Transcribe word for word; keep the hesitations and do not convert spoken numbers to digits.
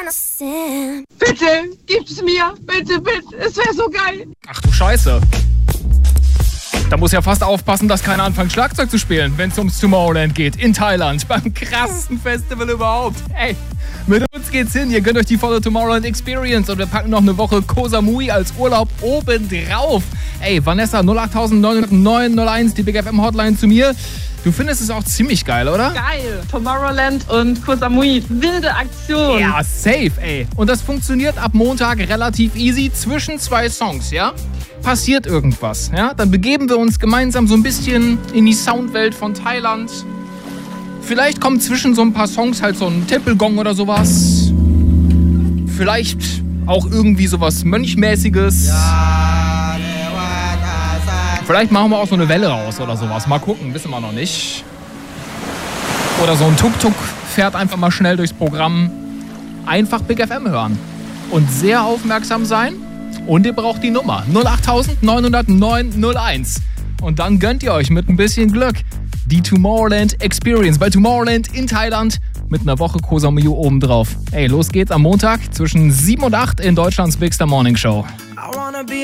Bitte, gib's mir. Bitte, bitte. Es wäre so geil. Ach du Scheiße. Da muss ja fast aufpassen, dass keiner anfängt, Schlagzeug zu spielen, wenn es ums Tomorrowland geht. In Thailand, beim krassesten Festival überhaupt. Ey, mit uns geht's hin. Ihr gönnt euch die volle Tomorrowland Experience und wir packen noch eine Woche Koh Samui als Urlaub obendrauf. Ey, Vanessa, null acht neun null neun null eins, die Big F M Hotline zu mir. Du findest es auch ziemlich geil, oder? Geil. Tomorrowland und Koh Samui. Wilde Aktion. Ja, safe, ey. Und das funktioniert ab Montag relativ easy zwischen zwei Songs, ja? Passiert irgendwas, ja? Dann begeben wir uns gemeinsam so ein bisschen in die Soundwelt von Thailand. Vielleicht kommt zwischen so ein paar Songs halt so ein Tippelgong oder sowas. Vielleicht auch irgendwie sowas Mönchmäßiges. Ja. Vielleicht machen wir auch so eine Welle raus oder sowas. Mal gucken, wissen wir noch nicht. Oder so ein Tuk-Tuk fährt einfach mal schnell durchs Programm. Einfach Big F M hören. Und sehr aufmerksam sein. Und ihr braucht die Nummer null acht neun null neun null eins. Und dann gönnt ihr euch mit ein bisschen Glück die Tomorrowland Experience bei Tomorrowland in Thailand mit einer Woche Koh Samui obendrauf. Ey, los geht's am Montag zwischen sieben und acht in Deutschlands Big Star Morning Show.